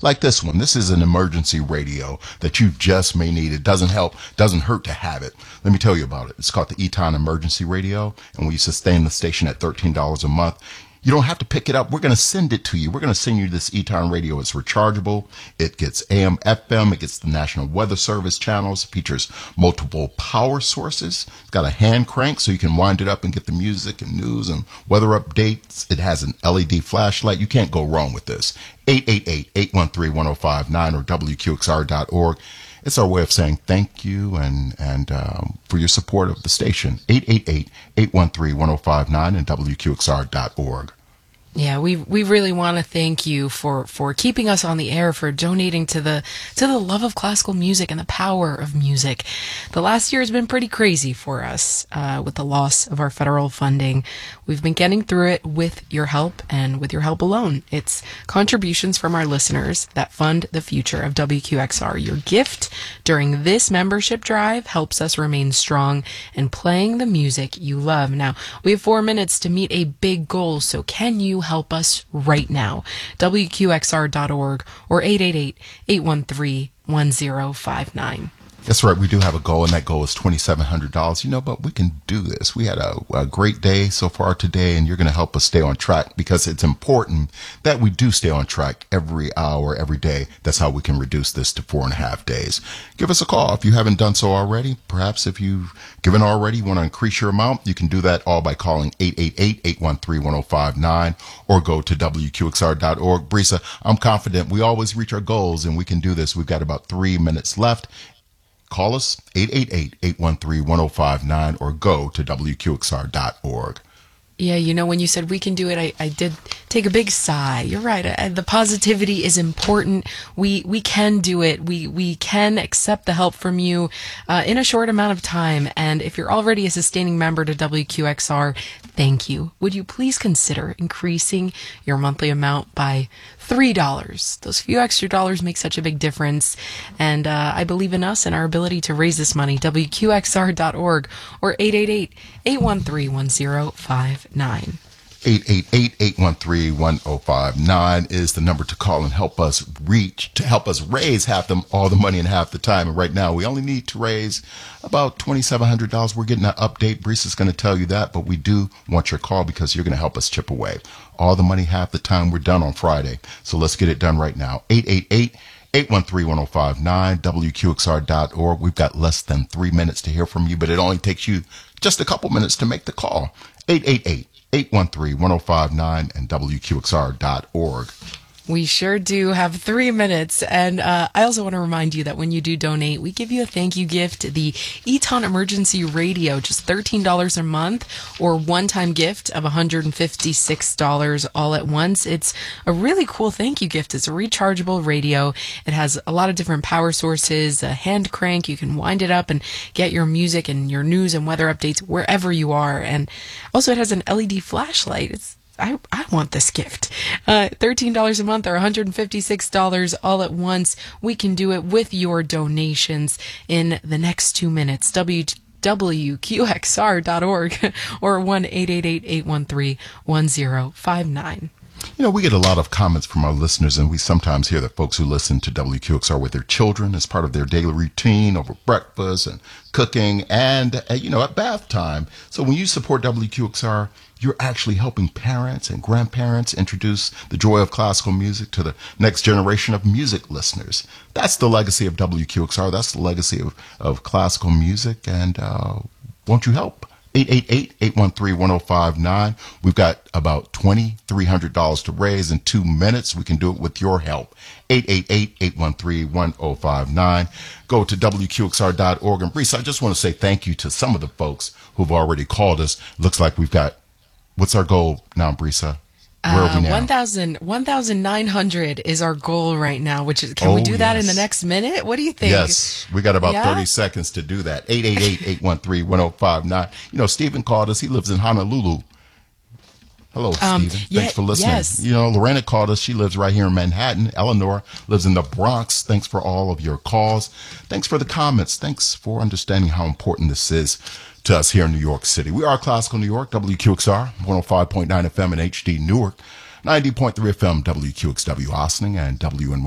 like this one. This is an emergency radio that you just may need. It doesn't hurt to have it. Let me tell you about it. It's called the Eton Emergency Radio, and we sustain the station at $13 a month. You don't have to pick it up. We're going to send it to you. We're going to send you this Eton radio. It's rechargeable. It gets AM, FM. It gets the National Weather Service channels. It features multiple power sources. It's got a hand crank so you can wind it up and get the music and news and weather updates. It has an LED flashlight. You can't go wrong with this. 888-813-1059 or WQXR.org. It's our way of saying thank you and for your support of the station. 888-813-1059 and WQXR.org. Yeah, we really want to thank you for keeping us on the air, for donating to the love of classical music and the power of music. The last year has been pretty crazy for us with the loss of our federal funding. We've been getting through it with your help and with your help alone. It's contributions from our listeners that fund the future of WQXR. Your gift during this membership drive helps us remain strong and playing the music you love. Now, we have 4 minutes to meet a big goal, so can you help us right now? WQXR.org or 888-813-1059. That's right. We do have a goal, and that goal is $2,700. But we can do this. We had a great day so far today, and you're going to help us stay on track because it's important that we do stay on track every hour, every day. That's how we can reduce this to 4.5 days. Give us a call if you haven't done so already. Perhaps if you've given already, you want to increase your amount, you can do that all by calling 888-813-1059 or go to WQXR.org. Brisa, I'm confident we always reach our goals, and we can do this. We've got about 3 minutes left. Call us, 888-813-1059, or go to WQXR.org. Yeah, when you said we can do it, I did take a big sigh. You're right. The positivity is important. We can do it. We can accept the help from you in a short amount of time. And if you're already a sustaining member to WQXR, thank you. Would you please consider increasing your monthly amount by $3? Those few extra dollars make such a big difference. And I believe in us and our ability to raise this money. WQXR.org or 888-813-1059. 888-813-1059 is the number to call and help us raise all the money in half the time. And right now we only need to raise about $2,700. We're getting an update. Brisa's going to tell you that, but we do want your call because you're going to help us chip away. All the money half the time. We're done on Friday. So let's get it done right now. 888-813-1059, WQXR.org. We've got less than 3 minutes to hear from you, but it only takes you just a couple minutes to make the call. 888-813-1059 and WQXR.org. We sure do have 3 minutes. And I also want to remind you that when you do donate, we give you a thank you gift, the Eton Emergency Radio, just $13 a month, or one-time gift of $156 all at once. It's a really cool thank you gift. It's a rechargeable radio. It has a lot of different power sources, a hand crank. You can wind it up and get your music and your news and weather updates wherever you are. And also it has an LED flashlight. I want this gift. $13 a month or $156 all at once. We can do it with your donations in the next 2 minutes. WQXR.org or 1-888-813-1059. We get a lot of comments from our listeners, and we sometimes hear that folks who listen to WQXR with their children as part of their daily routine over breakfast and cooking and, at bath time. So when you support WQXR, you're actually helping parents and grandparents introduce the joy of classical music to the next generation of music listeners. That's the legacy of WQXR. That's the legacy of classical music. And won't you help? 888-813-1059. We've got about $2,300 to raise in 2 minutes. We can do it with your help. 888-813-1059. Go to WQXR.org. And Brisa, I just want to say thank you to some of the folks who've already called us. Looks like we've got, what's our goal now, Brisa? Where are we now? 1,900 is our goal right now, which is, can we do that in the next minute? What do you think? Yes, we got about 30 seconds to do that. 888-813-1059. Stephen called us. He lives in Honolulu. Hello, Stephen. Thanks for listening. Yes. Lorena called us. She lives right here in Manhattan. Eleanor lives in the Bronx. Thanks for all of your calls. Thanks for the comments. Thanks for understanding how important this is to us here in New York City. We are Classical New York, WQXR, 105.9 FM in HD Newark, 90.3 FM, WQXW Ossining, and WNY